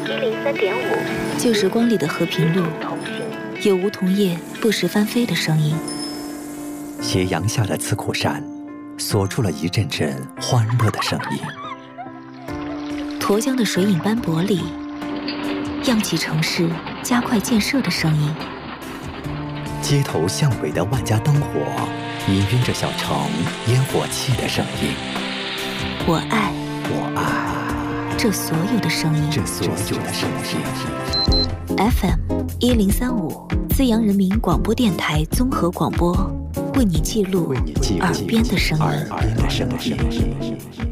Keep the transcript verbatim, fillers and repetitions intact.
一零三点五， 旧时光里的和平路，有梧桐叶不时翻飞的声音。 斜阳下的刺库山，锁出了一阵阵欢乐的声音。 沱江的水影斑驳里，漾起城市加快建设的声音。 街头巷尾的万家灯火，氤氲着小城烟火气的声音。 我爱， 我爱这所有的声音， 这所有的声音。 F M 一零三五，资阳人民广播电台综合广播，为你记录耳边的声音。